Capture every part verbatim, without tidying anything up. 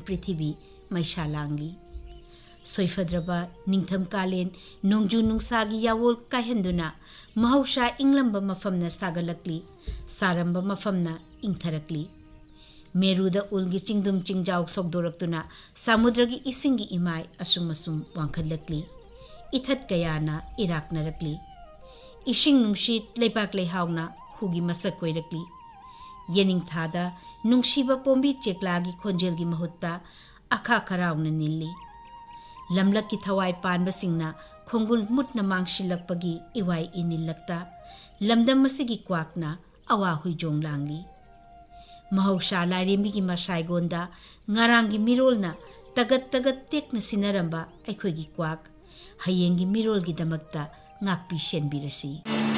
पृथ्वी मैसा लांगली सोइफद्रबा निंगथम कालेन नोंजू नुंसागी यावोल कायहंदुना महौसा इंगलंबा मफमना सागलकली सारंबा मफमना इंगथरकली मेरुदा उलगी चिंगदुम चिंगजाव सोगदोरक्तुना समुद्रगी इसिंगी EMI असुमसुम वांखलकली इथत कयाना इराकनरकली issuing नुंशीत लेपाक लेहावना हुगी मसक कोइरकली येनिंग थादा नुंशीबा पोंबी चेकलागी खोंजेलगी महुत्ता अखा खरावना निल्ली लमलक की थवाई पानबसिंगना खोंगुल मुटना मांगशिलकपगी इवाई इनिलकता लमदम मसिगी क्वाकना अवा हुइजोंग Langali महौसा लाइरेंबीगी मसाइगोंदा ngaranggi mirolna tagat tagat tekna sinaramba aikhoigi kwak hayengi mirolgi damakta ngakpi shenbirasi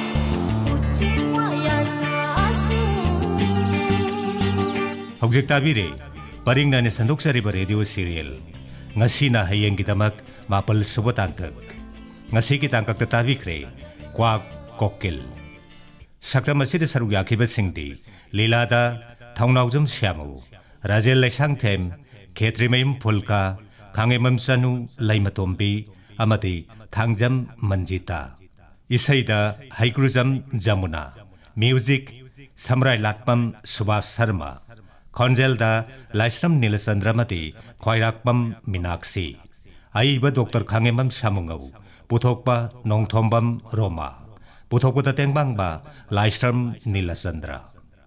Hojik tabire paringna ne sanduksariba radio serial ngasina hayengi damak mapal subotangkak ngasi ki tangkak tatabikre kwak kokil sakta masida saru yakhiba singdi lilada thongnaujum syamu Rajel Laisangthem Khetrimayum Phulka Khangemam Sanu Laimatombi Amati Thangjam Manjita Isaida Haikruzam Jamuna Music Samrai Latpam Subhas Sharma Khonjelda Laisram Nilasandramati Khwairakpam Minaksi Aiba Doctor Khangemam Samungau Puthokpa Nongthombam Roma Puthokpa Tengbangba Laisram Nilasandra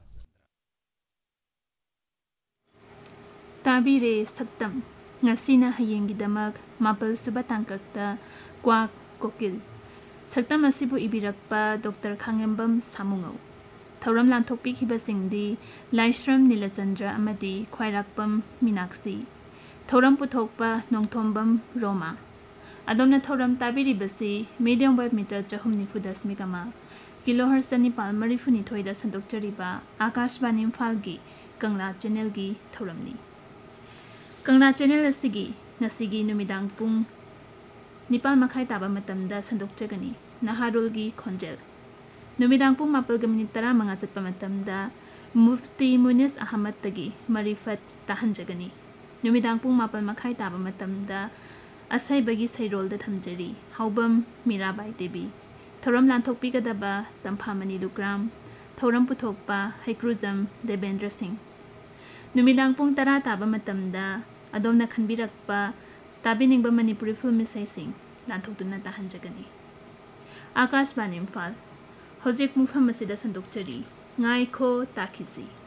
Tabire saktam ngasina hayengi damak mapal suba tangkakta kwak kokil saktam asibu ibirakpa Doctor Khangembam Samungau Thauram lanthokpi khibasingdi Laisram Nilachandra amadi Khwairakpam Minaksi Thauram puthokpa Nongthombam Roma Adomna thauram tabiri basi medium wave meter chahum nifu dasmikama kilohertz ani palmari funi thoida sandokchariba Akashvani Imphal-gi Kangla channel gi thauramni Kangla channel asigi nasigi numidang pung nipal makhai taba matamda sandokchagani naharulgi khonjel numidang pung mapal ga minute tara manga chatpa matamda Mufti Munis Ahmad tagi marifat tahanjagani numidang pung mapal makhai taba matamda asai bagi sairol da thamjari haubam Mirabai Devi thoram lanthokpi gadaba tamphamani lukram thoram puthokpa Haikruzam Devendra Singh numidang pung tara taba matamda adomna khanbirakpa tabiningba Manipuri film isaising lanthokduna tahanjagani Akashvani Imphal hojik mufam asida sandokchari ngai kho takhisi